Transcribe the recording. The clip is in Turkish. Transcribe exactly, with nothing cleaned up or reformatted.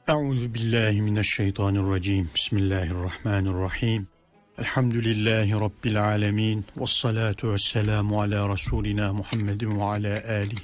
Euzu billahi mineşşeytanirracim. Bismillahirrahmanirrahim. Elhamdülillahi rabbil alamin. Ves salatu vesselamu ala rasulina Muhammedin ve ala alihi